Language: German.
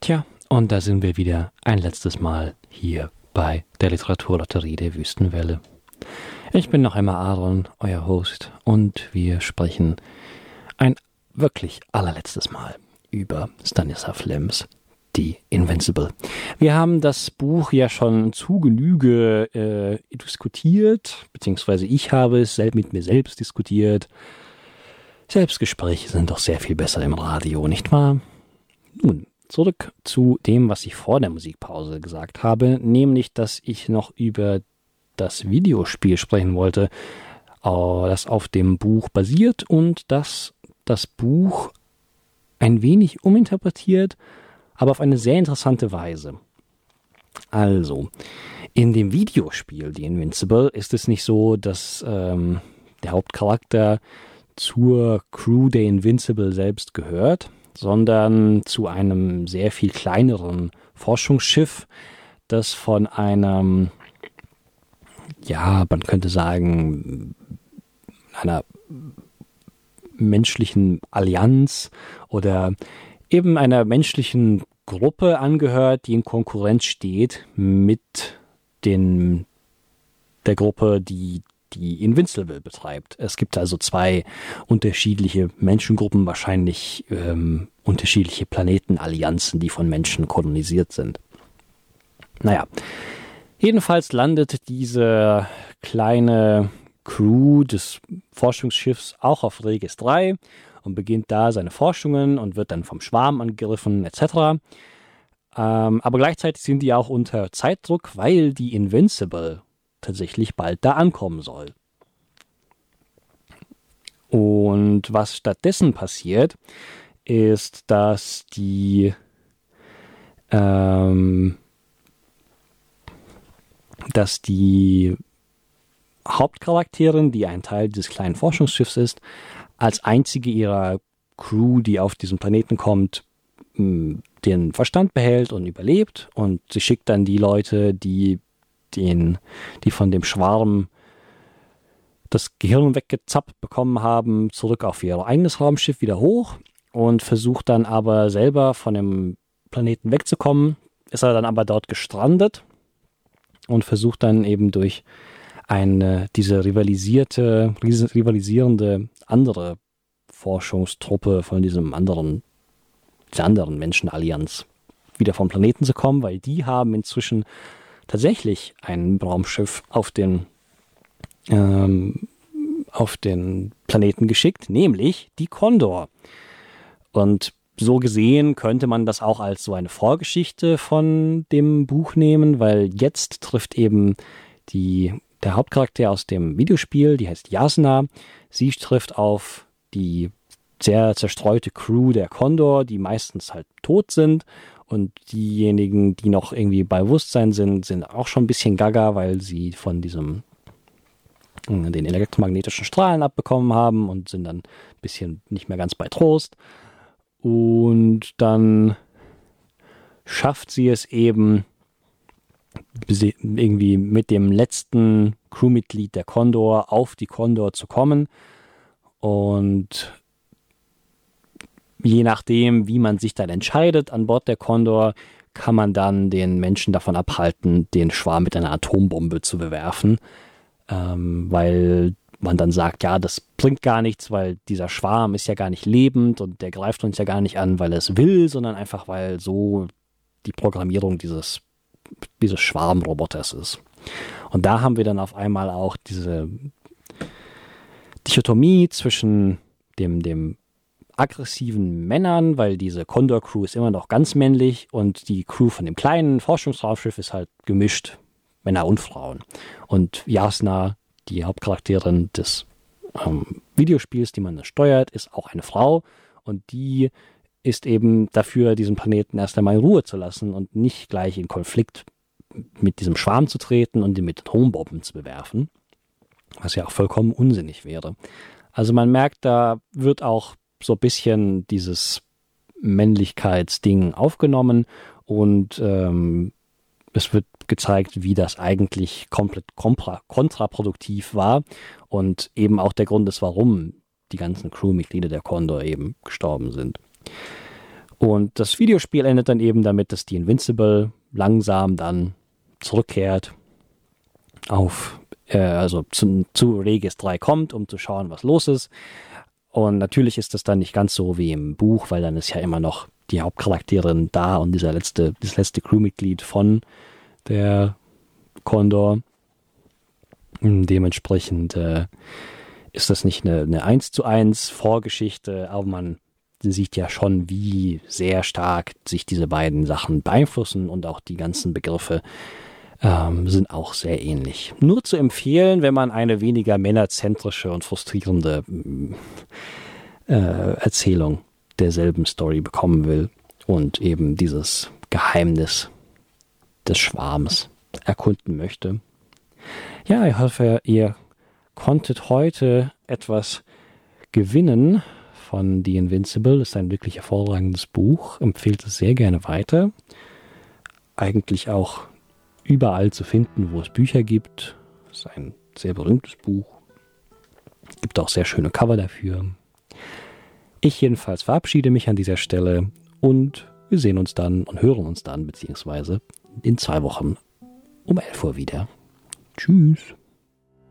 Tja, und da sind wir wieder ein letztes Mal hier bei der Literaturlotterie der Wüstenwelle. Ich bin noch einmal Aaron, euer Host, und wir sprechen ein wirklich allerletztes Mal über Stanislav Lems Die Invincible. Wir haben das Buch ja schon zu Genüge diskutiert, beziehungsweise ich habe es mit mir selbst diskutiert. Selbstgespräche sind doch sehr viel besser im Radio, nicht wahr? Nun, zurück zu dem, was ich vor der Musikpause gesagt habe, nämlich, dass ich noch über das Videospiel sprechen wollte, das auf dem Buch basiert und dass das Buch ein wenig uminterpretiert, aber auf eine sehr interessante Weise. Also, in dem Videospiel The Invincible ist es nicht so, dass der Hauptcharakter zur Crew der Invincible selbst gehört, sondern zu einem sehr viel kleineren Forschungsschiff, das von einem, ja, man könnte sagen, einer menschlichen Allianz oder eben einer menschlichen Gruppe angehört, die in Konkurrenz steht mit der Gruppe, die Invincible betreibt. Es gibt also zwei unterschiedliche Menschengruppen, wahrscheinlich unterschiedliche Planetenallianzen, die von Menschen kolonisiert sind. Naja, jedenfalls landet diese kleine Crew des Forschungsschiffs auch auf Regis 3 und beginnt da seine Forschungen und wird dann vom Schwarm angegriffen etc. Aber gleichzeitig sind die auch unter Zeitdruck, weil die Invincible tatsächlich bald da ankommen soll. Und was stattdessen passiert, ist, dass die Hauptcharakterin, die ein Teil dieses kleinen Forschungsschiffs ist, als einzige ihrer Crew, die auf diesen Planeten kommt, den Verstand behält und überlebt. Und sie schickt dann die Leute, die von dem Schwarm das Gehirn weggezappt bekommen haben, zurück auf ihr eigenes Raumschiff wieder hoch und versucht dann aber selber von dem Planeten wegzukommen, ist er dann aber dort gestrandet und versucht dann eben durch diese rivalisierende andere Forschungstruppe von dieser anderen Menschenallianz wieder vom Planeten zu kommen, weil die haben inzwischen tatsächlich ein Raumschiff auf den Planeten geschickt, nämlich die Condor. Und so gesehen könnte man das auch als so eine Vorgeschichte von dem Buch nehmen, weil jetzt trifft eben der Hauptcharakter aus dem Videospiel, die heißt Jasna, sie trifft auf die sehr zerstreute Crew der Condor, die meistens halt tot sind. Und diejenigen, die noch irgendwie bei Bewusstsein sind auch schon ein bisschen gaga, weil sie von den elektromagnetischen Strahlen abbekommen haben und sind dann ein bisschen nicht mehr ganz bei Trost. Und dann schafft sie es eben irgendwie mit dem letzten Crewmitglied der Condor auf die Condor zu kommen. Und je nachdem, wie man sich dann entscheidet an Bord der Condor, kann man dann den Menschen davon abhalten, den Schwarm mit einer Atombombe zu bewerfen, weil man dann sagt, ja, das bringt gar nichts, weil dieser Schwarm ist ja gar nicht lebend und der greift uns ja gar nicht an, weil er es will, sondern einfach, weil so die Programmierung dieses Schwarmroboters ist. Und da haben wir dann auf einmal auch diese Dichotomie zwischen dem aggressiven Männern, weil diese Condor-Crew ist immer noch ganz männlich und die Crew von dem kleinen Forschungsraumschiff ist halt gemischt, Männer und Frauen. Und Jasna, die Hauptcharakterin des Videospiels, die man steuert, ist auch eine Frau und die ist eben dafür, diesen Planeten erst einmal in Ruhe zu lassen und nicht gleich in Konflikt mit diesem Schwarm zu treten und ihn mit Atombomben zu bewerfen, was ja auch vollkommen unsinnig wäre. Also man merkt, da wird auch so ein bisschen dieses Männlichkeitsding aufgenommen und es wird gezeigt, wie das eigentlich komplett kontraproduktiv war und eben auch der Grund ist, warum die ganzen Crewmitglieder der Condor eben gestorben sind. Und das Videospiel endet dann eben damit, dass die Invincible langsam dann zurückkehrt also zu Regis 3 kommt, um zu schauen, was los ist. Und natürlich ist das dann nicht ganz so wie im Buch, weil dann ist ja immer noch die Hauptcharakterin da und das letzte Crewmitglied von der Condor. Dementsprechend ist das nicht eine 1:1 Vorgeschichte, aber man sieht ja schon, wie sehr stark sich diese beiden Sachen beeinflussen und auch die ganzen Begriffe sind auch sehr ähnlich. Nur zu empfehlen, wenn man eine weniger männerzentrische und frustrierende Erzählung derselben Story bekommen will und eben dieses Geheimnis des Schwarms erkunden möchte. Ja, ich hoffe, ihr konntet heute etwas gewinnen von The Invincible. Das ist ein wirklich hervorragendes Buch. Empfehlt es sehr gerne weiter. Eigentlich auch überall zu finden, wo es Bücher gibt. Das ist ein sehr berühmtes Buch. Gibt auch sehr schöne Cover dafür. Ich jedenfalls verabschiede mich an dieser Stelle und wir sehen uns dann und hören uns dann beziehungsweise in 2 Wochen um 11 Uhr wieder. Tschüss.